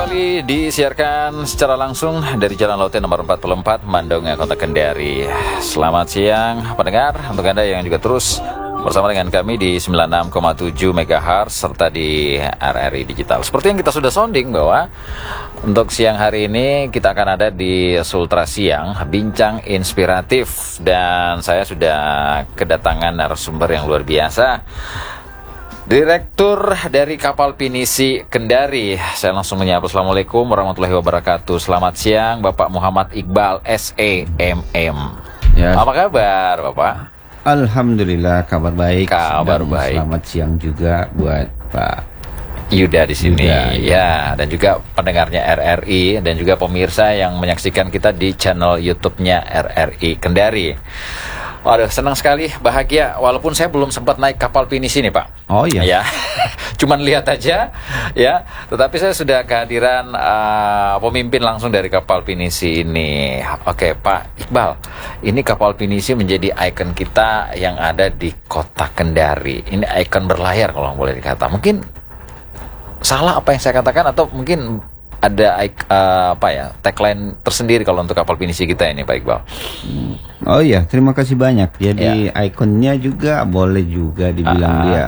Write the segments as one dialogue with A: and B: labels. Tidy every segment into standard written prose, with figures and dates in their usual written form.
A: kembali disiarkan secara langsung dari Jalan Lautnya nomor 44 Mandonga, Kota Kendari. Selamat siang pendengar, untuk Anda yang juga terus bersama dengan kami di 96,7 MHz serta di RRI Digital. Seperti yang kita sudah sounding bahwa untuk siang hari ini kita akan ada di Sultra Siang, bincang inspiratif, dan saya sudah kedatangan narasumber yang luar biasa, Direktur dari Kapal Pinisi Kendari. Saya langsung menyapa. Assalamualaikum warahmatullahi wabarakatuh. Selamat siang Bapak Muhammad Iqbal SEMM. Ya. Apa kabar Bapak?
B: Alhamdulillah kabar baik.
A: Kabar baik.
B: Selamat siang juga buat Pak
A: Yuda di sini.
B: Yuda,
A: ya, dan juga pendengarnya RRI dan juga pemirsa yang menyaksikan kita di channel YouTube-nya RRI Kendari. Waduh, senang sekali, bahagia. Walaupun saya belum sempat naik kapal pinisi nih Pak.
B: Oh iya.
A: Ya, cuman lihat aja ya. Tetapi saya sudah kehadiran pemimpin langsung dari kapal pinisi ini. Oke Pak Iqbal, ini kapal pinisi menjadi ikon kita yang ada di Kota Kendari. Ini ikon berlayar kalau boleh dikata. Mungkin salah apa yang saya katakan, atau mungkin ada tagline tersendiri kalau untuk kapal pinisi kita ini Pak Iqbal.
B: Oh iya, terima kasih banyak. Jadi ikonnya juga boleh juga dibilang dia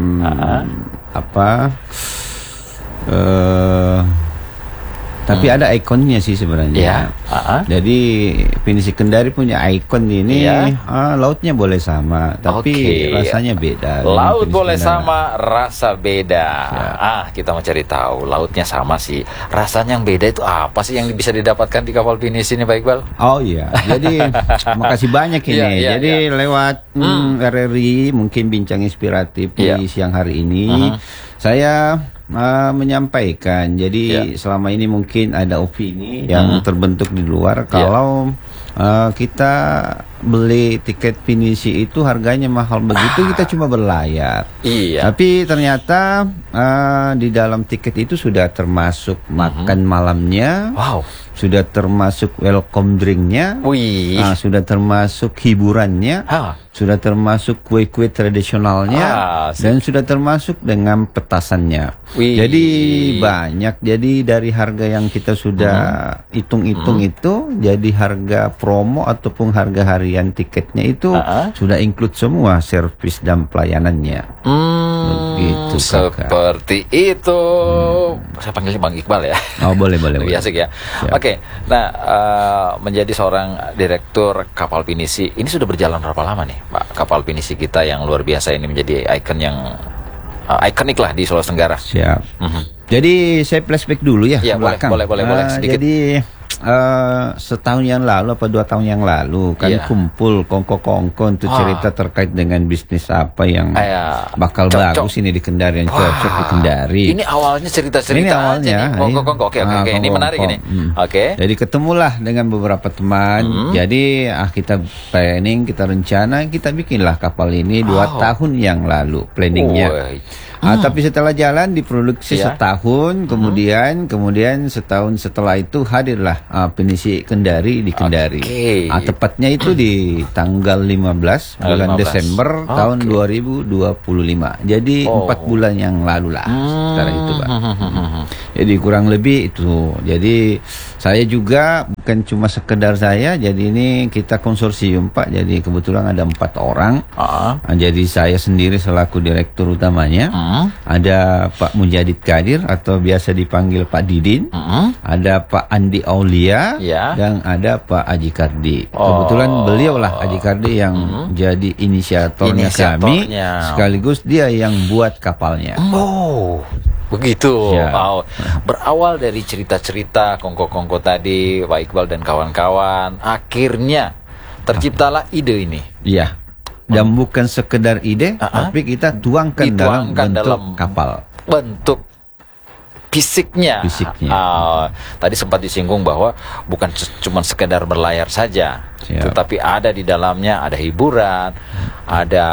B: tapi ada ikonnya sih sebenarnya. Jadi Pinisi Kendari punya ikon ini. Lautnya boleh sama, tapi rasanya beda.
A: Laut boleh sama, rasa beda. Kita mau cari tahu. Lautnya sama sih, rasanya yang beda itu apa sih yang bisa didapatkan di kapal Pinisi ini Pak Iqbal?
B: Oh iya, jadi makasih banyak ini. Jadi lewat RRI mungkin bincang inspiratif di siang hari ini. Saya menyampaikan, jadi selama ini mungkin ada opini yang terbentuk di luar kalau kita beli tiket pinisi itu harganya mahal begitu, kita cuma berlayar. Tapi ternyata di dalam tiket itu sudah termasuk makan malamnya, sudah termasuk welcome drinknya, sudah termasuk hiburannya, sudah termasuk kue-kue tradisionalnya, dan sudah termasuk dengan petasannya. Jadi banyak. Jadi dari harga yang kita sudah hitung-hitung itu, jadi harga promo ataupun harga harian tiketnya itu sudah include semua servis dan pelayanannya. Begitu,
A: seperti itu. Saya panggilnya Bang Iqbal ya.
B: Oh boleh.
A: Lebih asik ya. Oke. Nah, menjadi seorang direktur kapal pinisi ini sudah berjalan berapa lama nih Pak? Kapal pinisi kita yang luar biasa ini menjadi ikon yang ikonik lah di Sulawesi Tenggara.
B: Siap. Jadi saya flashback dulu ya, ke belakang.
A: Boleh sedikit.
B: Jadi setahun yang lalu apa 2 tahun yang lalu kan kumpul kongko-kongko untuk cerita terkait dengan bisnis apa yang bakal bagus ini di Kendari, yang cocok di Kendari.
A: Ini awalnya cerita-cerita.
B: Ini awalnya
A: kongko-kongko. Oke. Ini menarik ini.
B: Jadi ketemulah dengan beberapa teman. Jadi kita planning, kita rencana, kita bikinlah kapal ini 2 tahun yang lalu planningnya. Tapi setelah jalan diproduksi setahun, kemudian setahun setelah itu hadirlah Pinisi Kendari di Kendari. Tepatnya itu di tanggal 15 bulan Desember tahun 2025. Jadi 4 bulan yang lalu lah setelah itu Pak. Jadi kurang lebih itu. Jadi saya juga bukan cuma sekedar saya, jadi ini kita konsorsium Pak. Jadi kebetulan ada 4 orang. Jadi saya sendiri selaku direktur utamanya. Ada Pak Mujadid Kadir atau biasa dipanggil Pak Didin. Ada Pak Andi Aulia dan ada Pak Aji Kardi. Kebetulan beliau lah Aji Kardi yang jadi inisiatornya kami, sekaligus dia yang buat kapalnya.
A: Begitu. Berawal dari cerita-cerita kongko-kongko tadi Pak Iqbal dan kawan-kawan, akhirnya terciptalah ide ini.
B: Dan bukan sekedar ide, tapi kita tuangkan dalam bentuk kapal. Bentuk
A: fisiknya. Tadi sempat disinggung bahwa bukan cuma sekedar berlayar saja, tetapi ada di dalamnya ada hiburan, ada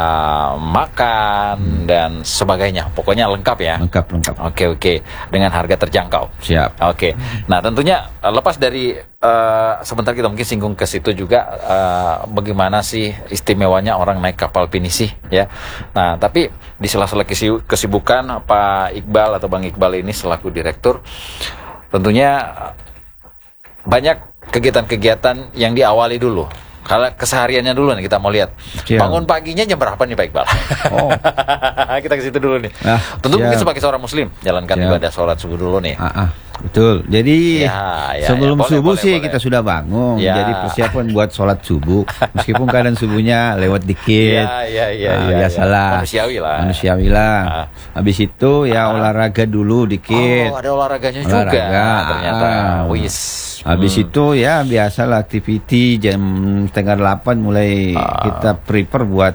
A: makan dan sebagainya. Pokoknya lengkap ya.
B: Lengkap.
A: Oke. Dengan harga terjangkau.
B: Siap.
A: Oke. Nah, tentunya lepas dari sebentar kita mungkin singgung ke situ juga, bagaimana sih istimewanya orang naik kapal pinisi ya. Nah, tapi di sela-sela kesibukan Pak Iqbal atau Bang Iqbal ini selaku direktur, tentunya banyak kegiatan-kegiatan yang diawali dulu. Kalau kesehariannya dulu nih kita mau lihat.
B: Siap.
A: Bangun paginya jam berapa nih Pak Iqbal?
B: Oh.
A: Kita ke situ dulu nih.
B: siap.
A: Tentu mungkin sebagai seorang muslim jalankan
B: Siap.
A: ibadah sholat subuh dulu nih.
B: Betul. Jadi sebelum
A: boleh,
B: subuh
A: boleh,
B: sih
A: boleh.
B: kita sudah bangun.
A: Ya.
B: Jadi persiapan buat sholat subuh. Meskipun keadaan subuhnya lewat dikit. Biasalah. Manusiawi lah. Habis itu olahraga dulu dikit.
A: Oh, ada olahraganya juga ternyata. Wis.
B: Habis itu biasalah activity jam 7:30 mulai kita prepare buat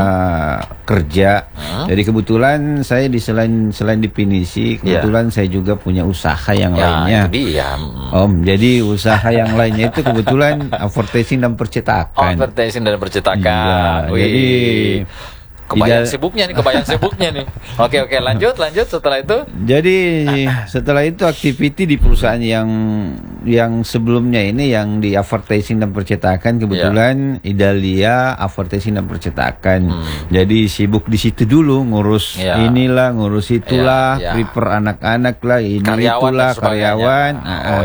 B: kerja. Jadi kebetulan saya selain di Pinisi, kebetulan saya juga punya usaha yang lainnya.
A: Itu dia.
B: Jadi usaha yang lainnya itu kebetulan advertising dan percetakan.
A: Advertising dan percetakan.
B: Iya, jadi
A: kebayang sibuknya nih. Oke, lanjut setelah itu.
B: Jadi setelah itu activity di perusahaan yang sebelumnya ini yang di advertising dan percetakan, kebetulan Idalia advertising dan percetakan. Jadi sibuk di situ dulu ngurus inilah, ngurus itulah, prepare anak-anak lah, karyawan.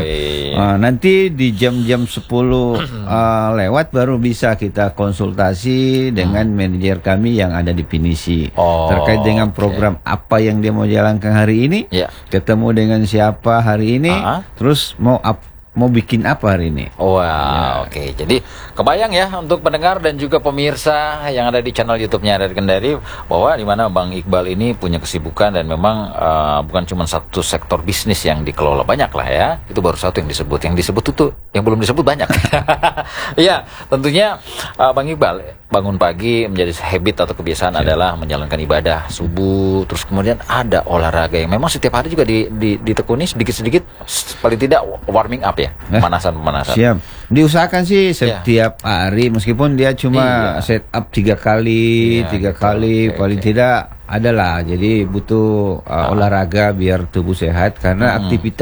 B: Nanti di jam-jam 10 lewat baru bisa kita konsultasi dengan manajer kami yang ada di Pinisi terkait dengan program apa yang dia mau jalankan hari ini, ketemu dengan siapa hari ini, terus mau bikin apa hari ini.
A: Oke. Jadi kebayang ya untuk pendengar dan juga pemirsa yang ada di channel YouTube-nya Dari Kendari, bahwa di mana Bang Iqbal ini punya kesibukan dan memang bukan cuma satu sektor bisnis yang dikelola, banyak lah ya. Itu baru satu yang disebut. Yang disebut itu yang belum disebut banyak. Ya, tentunya Bang Iqbal bangun pagi menjadi habit atau kebiasaan adalah menjalankan ibadah subuh, terus kemudian ada olahraga yang memang setiap hari juga ditekuni sedikit-sedikit, paling tidak warming up ya, pemanasan.
B: Siap. Diusahakan sih setiap hari, meskipun dia cuma set up 3 kali, paling tidak adalah. Jadi butuh olahraga biar tubuh sehat, karena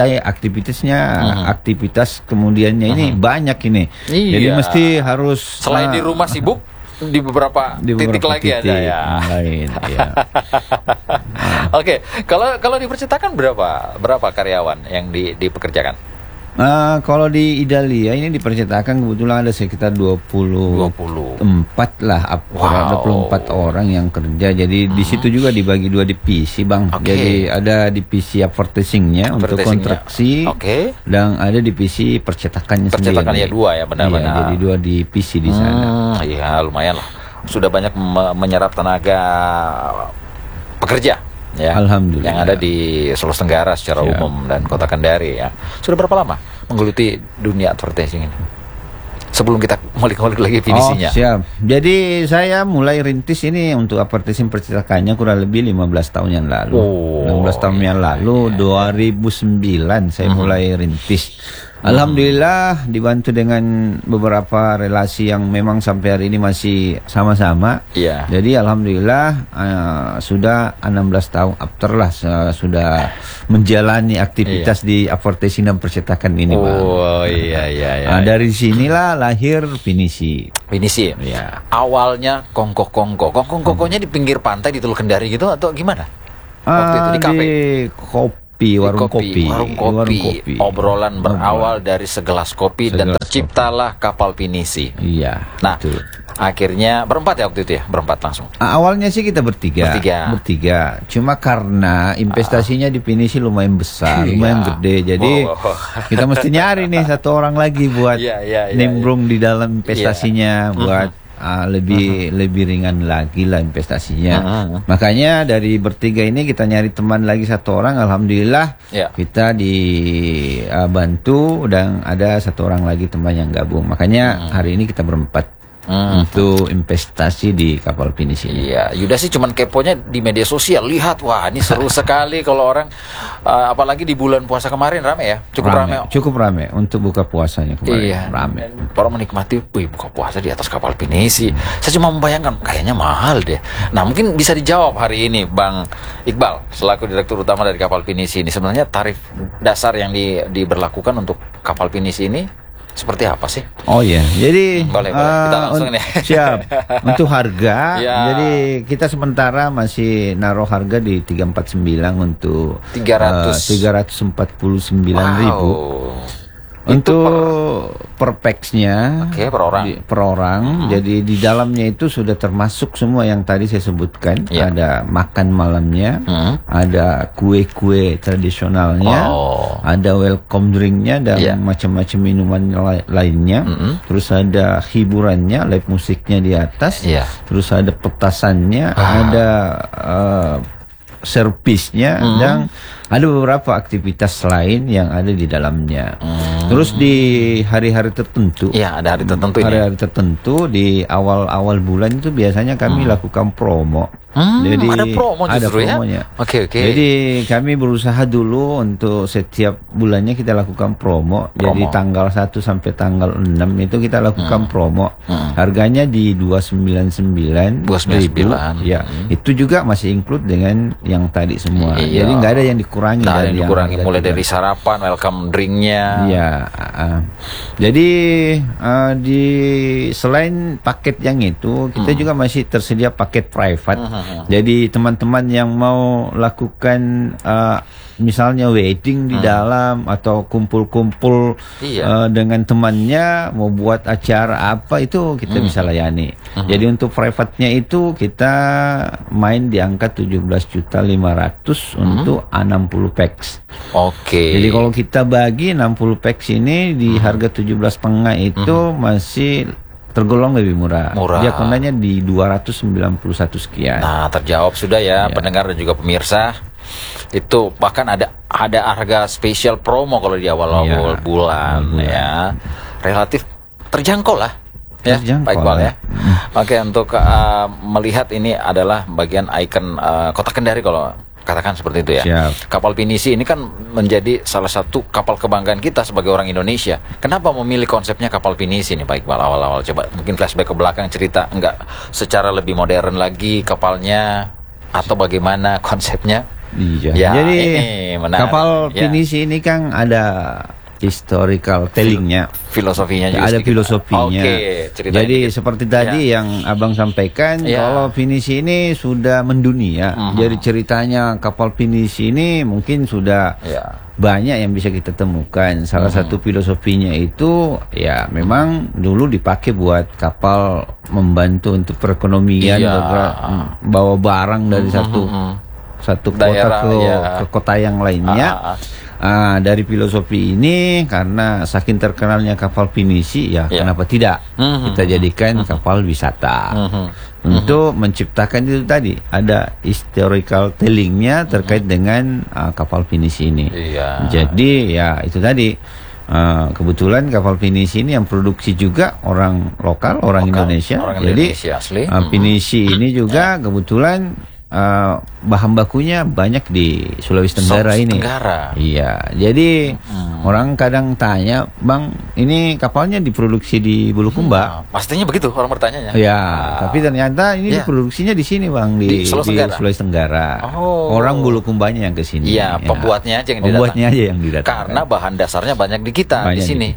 B: aktivitas kemudiannya ini banyak ini. Jadi mesti harus
A: selain di rumah sibuk, di beberapa titik lagi ada ya.
B: Lain,
A: Oke, kalau di percetakan berapa karyawan yang dipekerjakan?
B: Kalau di Idalia ini di percetakan kebetulan ada sekitar 24 lah, 24 orang yang kerja. Jadi di situ juga dibagi 2 divisi, Bang. Jadi ada divisi advertisingnya untuk kontraksi, dan ada divisi percetakannya sendiri.
A: Percetakannya 2 ya, benar-benar.
B: Iya, jadi 2 divisi di sana.
A: Iya, lumayan lah. Sudah banyak menyerap tenaga pekerja. Ya,
B: Alhamdulillah.
A: Yang ada di Sulawesi Tenggara secara umum dan Kota Kendari ya. Sudah berapa lama menggeluti dunia advertising ini? Sebelum kita ngulik-ngulik lagi finisinya.
B: Siap. Jadi saya mulai rintis ini untuk advertising percetakannya kurang lebih 15 tahun yang lalu. 15 tahun yang lalu, 2009 saya mulai rintis. Alhamdulillah dibantu dengan beberapa relasi yang memang sampai hari ini masih sama-sama. Jadi alhamdulillah sudah 16 tahun after lah sudah menjalani aktivitas di advertising dan percetakan ini, Bang. Dari sinilah lahir Pinisi.
A: Ya. Awalnya kongko-kongkonya di pinggir pantai di Teluk Kendari gitu atau gimana? Waktu itu di kafe.
B: Warung kopi.
A: Obrolan berawal dari segelas kopi dan terciptalah kapal Pinisi.
B: Iya.
A: Nah, betul. Akhirnya berempat ya waktu itu ya, berempat langsung.
B: Awalnya sih kita bertiga. Cuma karena investasinya di Pinisi lumayan besar, lumayan gede. Jadi kita mesti nyari nih satu orang lagi buat nimbrung di dalam investasinya, buat lebih ringan lagi lah investasinya. Makanya dari bertiga ini kita nyari teman lagi satu orang. Alhamdulillah kita dibantu dan ada satu orang lagi teman yang gabung. Makanya hari ini kita berempat untuk investasi di kapal Pinisi ini.
A: Iya, Yuda sih cuman keponya di media sosial, lihat wah ini seru sekali kalau orang apalagi di bulan puasa kemarin rame ya,
B: cukup rame untuk buka puasanya kemarin. Rame.
A: Orang menikmati, buka puasa di atas kapal Pinisi. Saya cuma membayangkan kayaknya mahal deh. Nah mungkin bisa dijawab hari ini Bang Iqbal selaku Direktur Utama dari kapal Pinisi ini, sebenarnya tarif dasar yang diberlakukan untuk kapal Pinisi ini seperti apa sih?
B: Oh ya, jadi
A: boleh. Kita langsung nih.
B: Siap. Untuk harga,
A: Ya.
B: jadi kita sementara masih naruh harga di 349 untuk 349.000. Untuk per packsnya,
A: Oke, per orang.
B: Jadi di dalamnya itu sudah termasuk semua yang tadi saya sebutkan.
A: Ya.
B: Ada makan malamnya, ada kue-kue tradisionalnya, ada welcome drinknya dan macam-macam minuman lainnya. Terus ada hiburannya, live musiknya di atas. Terus ada petasannya, ada servisnya, dan ada beberapa aktivitas lain yang ada di dalamnya. Terus di hari-hari tertentu,
A: ada hari tertentu.
B: Hari-hari tertentu di awal-awal bulan itu biasanya kami lakukan promo. Jadi
A: ada promo justru,
B: ada promonya.
A: Oke.
B: Jadi kami berusaha dulu untuk setiap bulannya kita lakukan promo. Jadi tanggal 1 sampai tanggal 6 itu kita lakukan promo. Harganya di 299.000. Ya, itu juga masih include dengan yang tadi semua. Jadi nggak ada yang dikurangi.
A: Mulai dari sarapan, welcome drinknya.
B: Ya. Jadi di selain paket yang itu, kita juga masih tersedia paket private. Jadi teman-teman yang mau lakukan misalnya wedding di dalam atau kumpul-kumpul dengan temannya, mau buat acara apa, itu kita bisa layani. Jadi untuk private-nya itu kita main di angka 17.500.000 untuk 60 packs. Jadi kalau kita bagi 60 packs ini di harga 17,5 itu masih tergolong lebih murah. Dia kondannya di 291 sekian.
A: Nah, terjawab sudah ya pendengar dan juga pemirsa. Itu bahkan ada harga spesial promo kalau di awal-awal bulan ya. Relatif terjangkau lah. Ya, Pak Iqbal ya. Oke, untuk melihat ini adalah bagian ikon Kota Kendari kalau katakan seperti itu ya.
B: Siap.
A: Kapal pinisi ini kan menjadi salah satu kapal kebanggaan kita sebagai orang Indonesia. Kenapa memilih konsepnya kapal pinisi nih Pak Iqbal awal-awal? Coba mungkin flashback ke belakang, cerita enggak secara lebih modern lagi kapalnya atau bagaimana konsepnya?
B: Iya. Jadi kapal pinisi ini kan ada historical tellingnya,
A: filosofinya juga
B: ada filosofinya. Jadi
A: dikit.
B: seperti tadi yang abang sampaikan, kalau pinisi ini sudah mendunia. Jadi ceritanya kapal pinisi ini mungkin sudah banyak yang bisa kita temukan. Salah satu filosofinya itu ya memang dulu dipakai buat kapal membantu untuk perekonomian, bawa barang dari satu kota ke kota yang lainnya. Dari filosofi ini, karena saking terkenalnya kapal pinisi, kenapa tidak kita jadikan kapal wisata untuk menciptakan itu tadi, ada historical tellingnya terkait dengan kapal pinisi ini. Jadi ya itu tadi, kebetulan kapal pinisi ini yang produksi juga orang lokal, orang Indonesia. Jadi
A: asli.
B: Pinisi ini juga kebetulan bahan bakunya banyak di Sulawesi Tenggara ini. Iya, jadi orang kadang tanya, Bang, ini kapalnya diproduksi di Bulukumba?
A: Pastinya begitu orang bertanya.
B: Ya, tapi ternyata ini diproduksinya di sini, Bang, di Sulawesi Tenggara. Orang Bulukumbanya yang ke sini.
A: Iya, pembuatnya aja yang didatangkan. Karena bahan dasarnya banyak di kita di sini.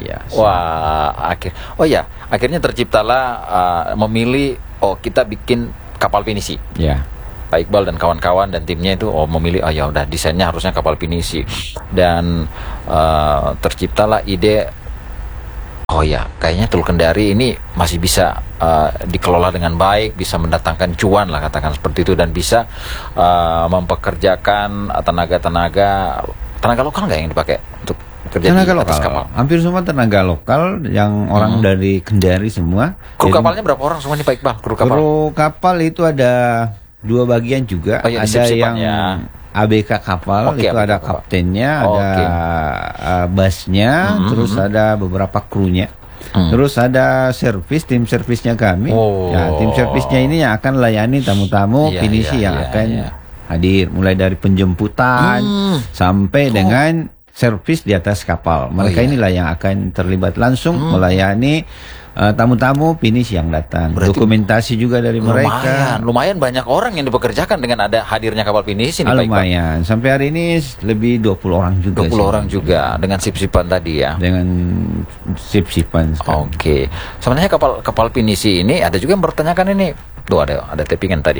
A: Akhirnya terciptalah memilih kita bikin kapal pinisi.
B: Ya.
A: Pak Iqbal dan kawan-kawan dan timnya itu memilih ya udah desainnya harusnya kapal pinisi, dan terciptalah ide kayaknya Teluk Kendari ini masih bisa dikelola dengan baik, bisa mendatangkan cuan lah katakan seperti itu, dan bisa mempekerjakan tenaga lokal nggak yang dipakai untuk kerja
B: tenaga
A: di atas
B: lokal.
A: kapal?
B: Hampir semua tenaga lokal yang orang dari Kendari semua.
A: Kru kapalnya berapa orang semua nih Pak Iqbal?
B: Kru kapal itu ada dua bagian juga, ada yang ABK kapal, itu ada kaptennya, ada basnya, terus ada beberapa krunya, terus ada tim servisnya kami. Tim servisnya ini yang akan layani tamu-tamu pinisi yang akan hadir, mulai dari penjemputan sampai dengan servis di atas kapal. Mereka inilah yang akan terlibat langsung melayani tamu-tamu finish yang datang.
A: Berarti
B: dokumentasi juga dari mereka.
A: Lumayan banyak orang yang dipekerjakan dengan ada hadirnya kapal finish ini.
B: Lumayan. Sampai hari ini lebih 20 orang juga.
A: 20 orang juga dengan sip-sipan tadi ya.
B: Dengan sip-sipan.
A: Oke. Sebenarnya kapal finish ini ada juga yang bertanyakan ini. Tuh ada tappingan tadi.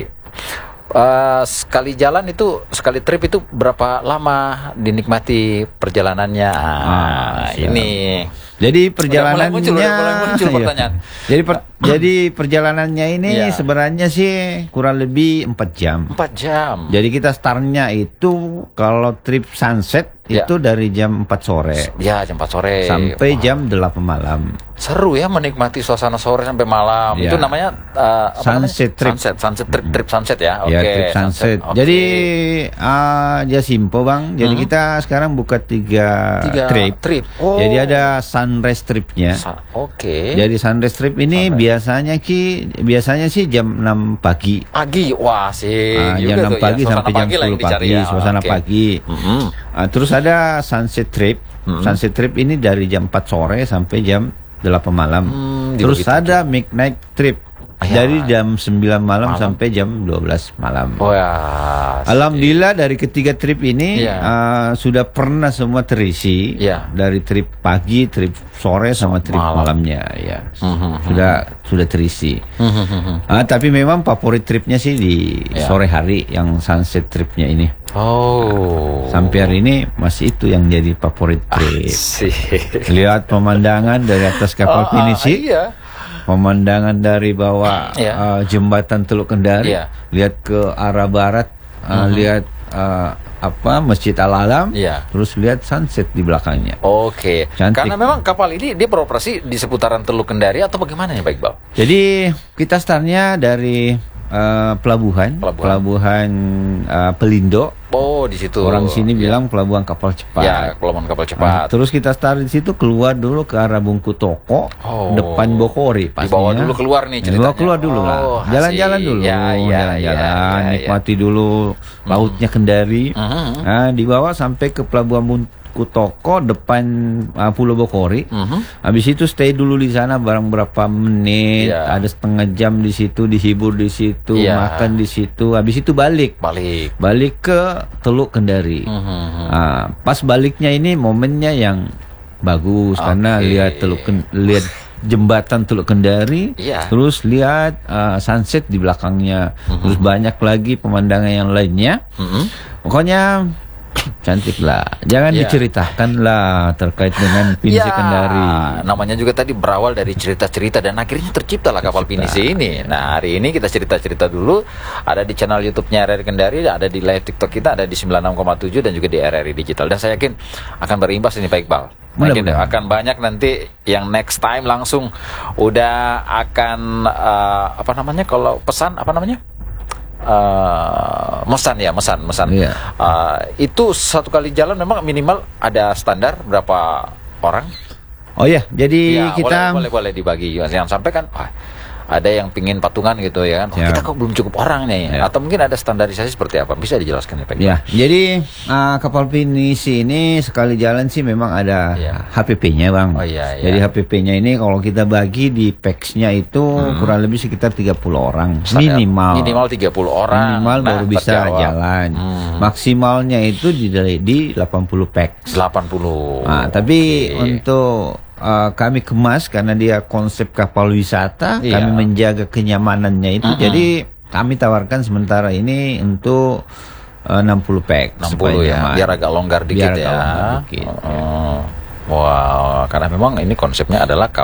A: Sekali trip itu berapa lama dinikmati perjalanannya? Ini.
B: Jadi perjalanannya
A: mulai muncul pertanyaan.
B: Jadi perjalanannya ini sebenarnya sih kurang lebih 4 jam.
A: 4 jam.
B: Jadi kita startnya itu kalau trip sunset itu dari jam 4 sore.
A: Ya, jam 4 sore.
B: Sampai jam 8 malam.
A: Seru ya menikmati suasana sore sampai malam. Itu namanya
B: sunset trip.
A: Trip sunset ya. Oke.
B: Trip sunset. Okay. Jadi dia simple Bang. Jadi kita sekarang buka 3 trip. Jadi ada sunrise tripnya. Jadi sunrise trip ini biasanya sih jam 6 pagi.
A: Wah sih.
B: Jam 6 pagi sampai jam 10 pagi. Suasana pagi. Terus ada sunset trip. Sunset trip ini dari jam 4 sore sampai jam 8 malam. Terus ada midnight trip. Dari jam 9 malam sampai jam 12 malam. Alhamdulillah dari ketiga trip ini sudah pernah semua terisi. Dari trip pagi, trip sore sama trip malamnya ya. Sudah terisi. Tapi memang favorit tripnya sih di sore hari yang sunset tripnya ini. Sampai hari ini masih itu yang jadi favorit trip. Lihat pemandangan dari atas kapal Pinisi. Pemandangan dari bawah jembatan Teluk Kendari, lihat ke arah barat, lihat Masjid Al-Alam, terus lihat sunset di belakangnya.
A: Karena memang kapal ini dia beroperasi di seputaran Teluk Kendari atau bagaimana ya Pak Iqbal?
B: Jadi kita startnya dari pelabuhan Pelindo.
A: Di situ.
B: Orang sini bilang pelabuhan kapal cepat.
A: Ya, pelabuhan kapal cepat.
B: Terus kita start di situ, keluar dulu ke arah Bungku Toko, depan Bokori pastinya.
A: Dibawa dulu keluar nih ceritanya.
B: Keluar dulu lah. Jalan-jalan dulu. Jalan-jalan, nikmati dulu lautnya Kendari. Dibawa sampai ke pelabuhan Bungku Toko depan Pulau Bokori. Habis itu stay dulu di sana barang berapa menit, ada setengah jam di situ, dihibur di situ, makan di situ. Habis itu balik ke Teluk Kendari. Pas baliknya ini momennya yang bagus karena lihat jembatan Teluk Kendari, terus lihat sunset di belakangnya, terus banyak lagi pemandangan yang lainnya. Pokoknya cantik lah. Jangan diceritakan lah terkait dengan Pinisi Kendari.
A: Namanya juga tadi berawal dari cerita-cerita dan akhirnya terciptalah kapal Pinisi ini. Nah, hari ini kita cerita-cerita dulu. Ada di channel YouTube-nya RRI Kendari, ada di live TikTok kita, ada di 96,7 dan juga di RRI Digital. Dan saya yakin akan berimbas ini Pak Iqbal. Mungkin akan banyak nanti yang next time langsung udah akan kalau pesan mesan. Itu satu kali jalan memang minimal ada standar berapa orang?
B: Jadi kita
A: boleh dibagi. Yang sampai kan ada yang pingin patungan gitu ya kan. Kita kok belum cukup orang nih. Atau mungkin ada standarisasi seperti apa? Bisa dijelaskan ya Pak?
B: Jadi kapal Pinisi ini sekali jalan sih memang ada HPP-nya Bang. Jadi HPP-nya ini kalau kita bagi di PEX-nya itu kurang lebih sekitar 30 orang. Minimal 30 orang. Minimal baru bisa jalan. Maksimalnya itu di 80 PEX. 80. Tapi untuk kami kemas karena dia konsep kapal wisata, kami menjaga kenyamanannya itu. Jadi kami tawarkan sementara ini untuk 60 pack
A: 60 ya, biar agak longgar dikit. Wow, karena memang ini konsepnya adalah